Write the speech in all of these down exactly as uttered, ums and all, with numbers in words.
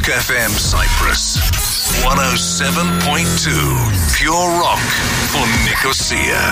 F M Cyprus one oh seven point two Pure Rock for Nicosia.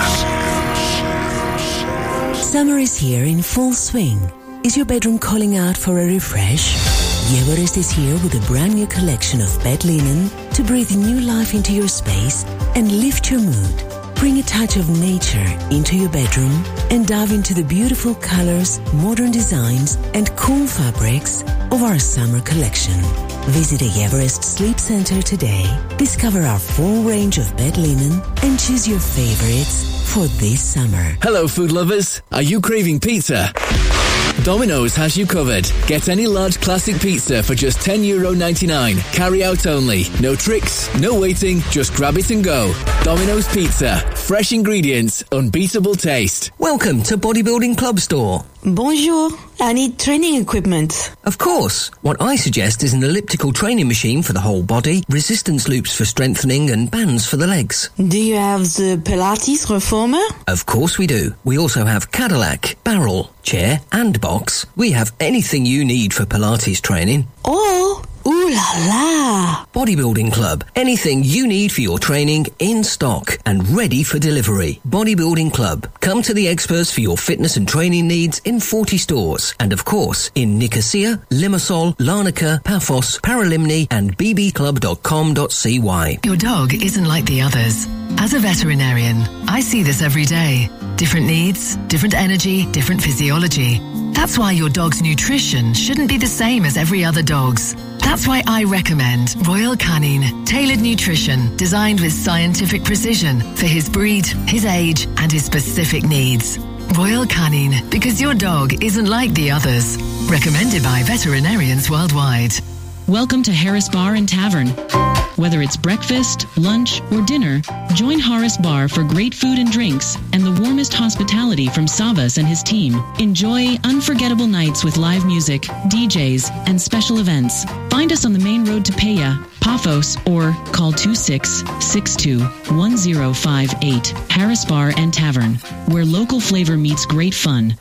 Summer is here in full swing. Is your bedroom calling out for a refresh? Everest is here with a brand new collection of bed linen to breathe new life into your space and lift your mood. Bring a touch of nature into your bedroom and dive into the beautiful colors, modern designs, and cool fabrics of our summer collection. Visit a Everest Sleep Center today, discover our full range of bed linen, and choose your favorites for this summer. Hello, food lovers. Are you craving pizza? Domino's has you covered. Get any large classic pizza for just ten euro ninety-nine. Carry out only. No tricks, no waiting, just grab it and go. Domino's Pizza. Fresh ingredients, unbeatable taste. Welcome to Bodybuilding Club Store. Bonjour. I need training equipment. Of course. What I suggest is an elliptical training machine for the whole body, resistance loops for strengthening, and bands for the legs. Do you have the Pilates Reformer? Of course we do. We also have Cadillac, barrel, chair, and box. We have anything you need for Pilates training. Oh, ooh la la. Bodybuilding Club. Anything you need for your training in stock and ready for delivery. Bodybuilding Club. Come to the experts for your fitness and training needs in forty stores. And of course, in Nicosia, Limassol, Larnaca, Paphos, Paralimni, and b b club dot com dot c y. Your dog isn't like the others. As a veterinarian, I see this every day. Different needs, different energy, different physiology. That's why your dog's nutrition shouldn't be the same as every other dog's. That's why I recommend Royal Canin Tailored Nutrition, designed with scientific precision for his breed, his age, and his specific needs. Royal Canin, because your dog isn't like the others. Recommended by veterinarians worldwide. Welcome to Harris Bar and Tavern. Whether it's breakfast, lunch, or dinner, join Harris Bar for great food and drinks and the warmest hospitality from Savas and his team. Enjoy unforgettable nights with live music, D Js, and special events. Find us on the main road to Peja, Paphos, or call two six six two one zero five eight. Harris Bar and Tavern, where local flavor meets great fun.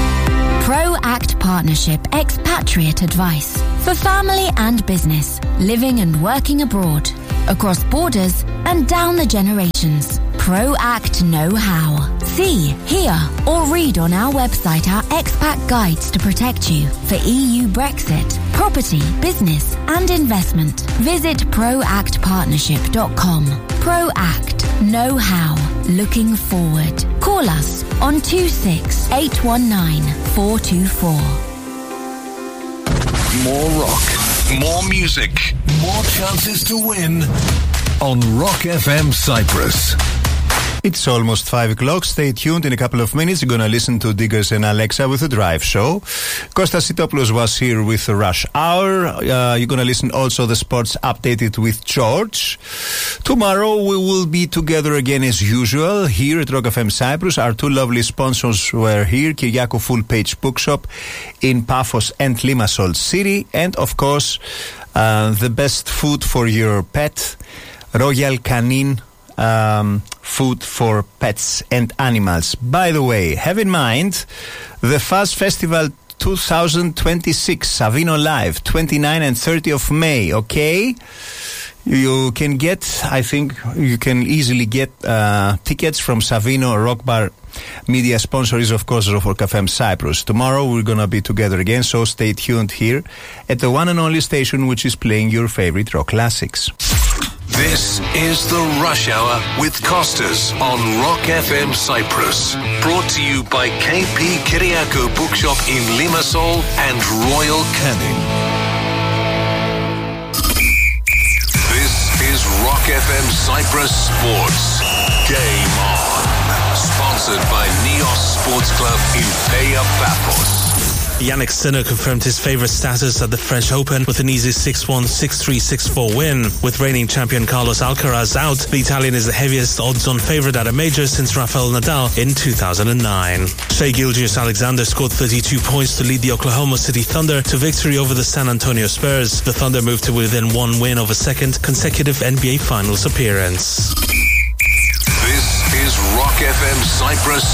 ProAct Partnership Expatriate Advice for family and business, living and working abroad, across borders and down the generations. ProAct Know-How. See, hear or read on our website our expat guides to protect you for E U Brexit, property, business and investment. Visit proact partnership dot com. ProAct Know-How. Looking forward. Call us on two six eight one nine four two four. More rock, more music, more chances to win on Rock F M Cyprus. It's almost five o'clock. Stay tuned. In a couple of minutes, you're going to listen to Diggers and Alexa with the Drive Show. Kostas Sitopoulos was here with the Rush Hour. Uh, you're going to listen also the sports updated with George. Tomorrow, we will be together again as usual here at Rock F M Cyprus. Our two lovely sponsors were here, Kyriakou Full Page Bookshop in Paphos and Limassol City. And, of course, uh, the best food for your pet, Royal Canin Um, food for pets and animals. By the way, have in mind the Fuzz Festival twenty twenty-six, Savino Live, twenty-ninth and thirtieth of May, okay? You can get, I think, you can easily get uh, tickets from Savino Rock Bar. Media sponsor is, of course, Rock F M Cyprus. Tomorrow we're going to be together again, so stay tuned here at the one and only station which is playing your favorite rock classics. This is the Rush Hour with Kostas on Rock F M Cyprus. Brought to you by K P Kyriakou Bookshop in Limassol and Royal Canin. This is Rock F M Cyprus Sports. Game on. Sponsored by Neos Sports Club in Peja Paphos. Yannick Sinner confirmed his favourite status at the French Open with an easy six one, six three, six four win. With reigning champion Carlos Alcaraz out, the Italian is the heaviest odds-on favourite at a major since Rafael Nadal in two thousand nine. Shai Gilgeous-Alexander scored thirty-two points to lead the Oklahoma City Thunder to victory over the San Antonio Spurs. The Thunder moved to within one win of a second consecutive N B A Finals appearance. This is Rock F M Cyprus